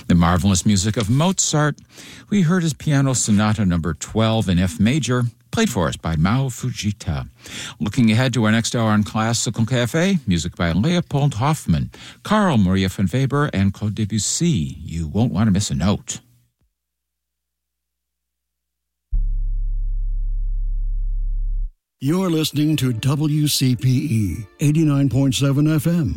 The marvelous music of Mozart. We heard his Piano Sonata number 12 in F major, played for us by Mao Fujita. Looking ahead to our next hour on Classical Cafe, music by Leopold Hoffmann, Carl Maria von Weber, and Claude Debussy. You won't want to miss a note. You're listening to WCPE 89.7 FM.